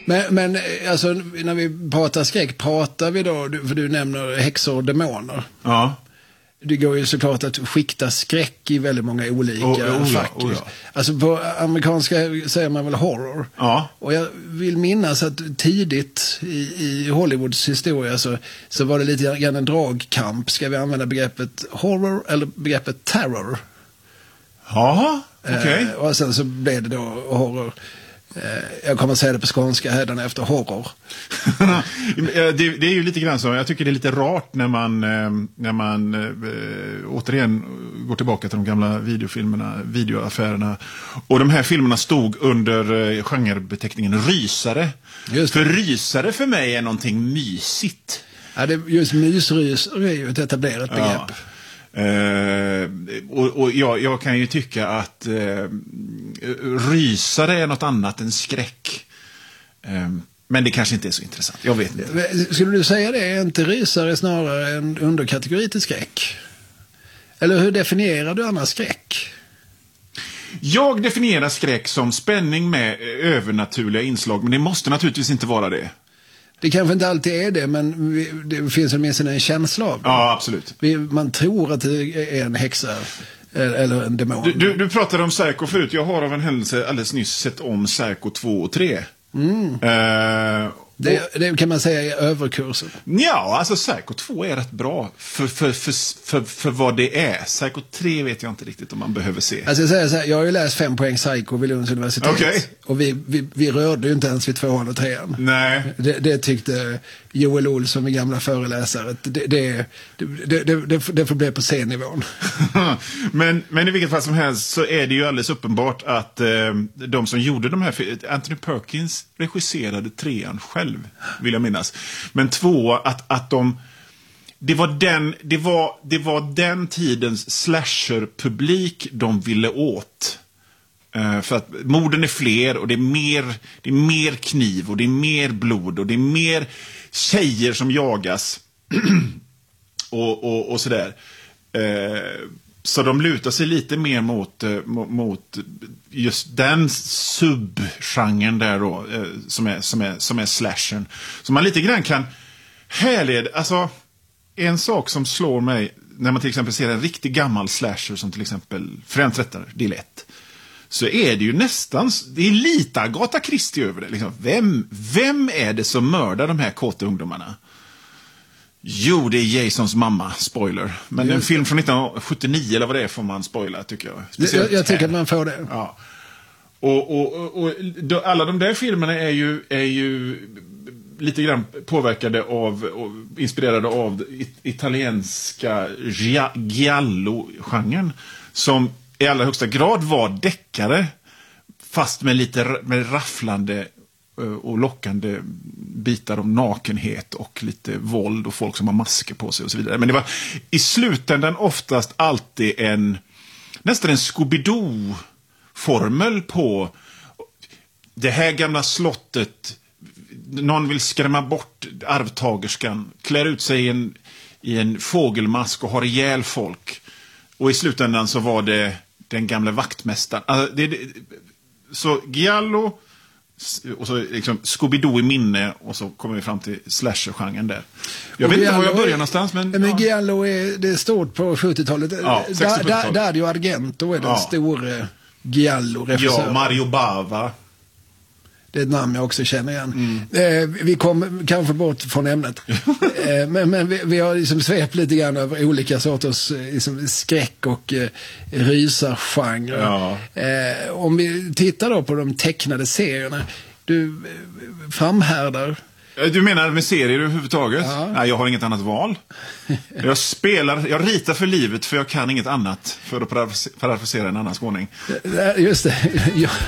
Men alltså, när vi pratar skräck, pratar vi då, för du nämner häxor och demoner. Ja. Det går ju såklart att skikta skräck i väldigt många olika fack. Ja. Alltså på amerikanska säger man väl horror. Ja. Och jag vill minnas att tidigt i Hollywoods historia så var det lite grann en dragkamp. Ska vi använda begreppet horror eller begreppet terror? Ja, okej. Och sen så blev det då horror. Jag kommer att säga det på skånska här efter horror. Det är ju lite grann så. Jag tycker det är lite rart när man återigen går tillbaka till de gamla videoaffärerna. Och de här filmerna stod under genrebeteckningen rysare. För rysare för mig är någonting mysigt. Ja, just mysrysare är ju ett etablerat begrepp. Och jag kan ju tycka att rysare är något annat än skräck. Men det kanske inte är så intressant. Jag vet inte. Skulle du säga det? Är inte rysare snarare en underkategori till skräck? Eller hur definierar du annars skräck? Jag definierar skräck som spänning med övernaturliga inslag. Men det måste naturligtvis inte vara det. Det kanske inte alltid är det, men det finns åtminstone en känsla av det. Ja, absolut. Man tror att det är en häxa eller en demon. Du pratade om Psycho förut. Jag har av en händelse alldeles nyss sett om Psycho 2 och 3. Det kan man säga är överkursen. Ja, alltså Psycho 2 är rätt bra för vad det är. Psycho 3 vet jag inte riktigt om man behöver se. Alltså jag säger så här, jag har ju läst 5 poäng Psycho vid Lunds universitet. Okay. Och vi rörde ju inte ens vid 200 och 3. Nej. Det tyckte Joel Olsson, min gamla föreläsare. Det får bli på C-nivån. men i vilket fall som helst så är det ju alldeles uppenbart att de som gjorde de här, Anthony Perkins regisserade 3:an själv, vill jag minnas. Men 2, att de det var den tidens slasher-publik de ville åt. För att morden är fler och det är mer kniv och det är mer blod och det är mer tjejer som jagas och sådär. Så de lutar sig lite mer mot just den subgenren där då, som är slashern. Så man lite grann kan härleda, alltså en sak som slår mig när man till exempel ser en riktigt gammal slasher som till exempel Frenträttare, del 1, så är det ju nästan, det är lite Agatha Christie över det liksom. Vem är det som mördar de här kåta ungdomarna? Jo, det är Jasons mamma, spoiler. Men en film från 1979 eller vad det är får man spoila, tycker jag. Jag tycker att man får det. Ja. Och alla de där filmerna är ju lite grann påverkade och inspirerade av italienska giallo-genren, som i allra högsta grad var deckare, fast med rafflande och lockande bitar om nakenhet och lite våld och folk som har masker på sig och så vidare. Men det var i slutändan oftast alltid nästan en Scooby-Doo-formel på det här gamla slottet. Någon vill skrämma bort arvtagerskan, klär ut sig i en fågelmask och har ihjäl folk. Och i slutändan så var det den gamla vaktmästaren. Alltså så giallo och så liksom Scooby-Doo i minne, och så kommer vi fram till slasher-genren där. Jag vet inte var jag börjar någonstans, men giallo är stort på 70-talet. Ja, Dario Argento är den stora giallo-regissören. Ja, Mario Bava. Det är ett namn jag också känner igen. Vi kom kanske bort från ämnet. Men vi har liksom svept lite grann över olika sorters liksom skräck- och rysargenre. Ja. Om vi tittar då på de tecknade serierna. Du framhärdar. Du menar med serier överhuvudtaget? Ja. Nej, jag har inget annat val. Jag ritar för livet, för jag kan inget annat, för att parafrasera en annan skåning. Just det.